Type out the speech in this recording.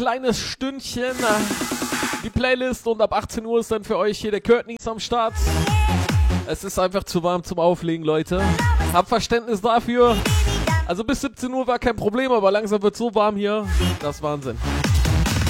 kleines Stündchen die Playlist und ab 18 Uhr ist dann für euch hier der Curtnys am Start. Es ist einfach zu warm zum Auflegen, Leute. Habt Verständnis dafür. Also bis 17 Uhr war kein Problem, aber langsam wird so warm hier. Das ist Wahnsinn.